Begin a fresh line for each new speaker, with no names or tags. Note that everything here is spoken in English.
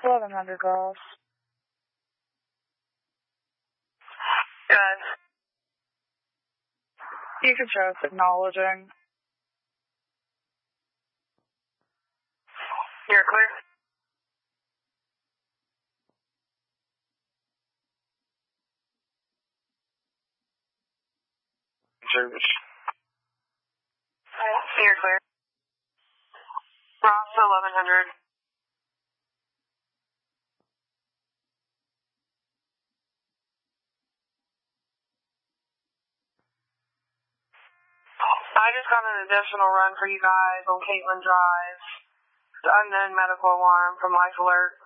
1100 Ross.
Good.
You can show us acknowledging.
You're clear.
Service.
You're clear. Ross 1100. I just got an additional run for you guys on Caitlin Drive. The unknown medical alarm from Life Alert.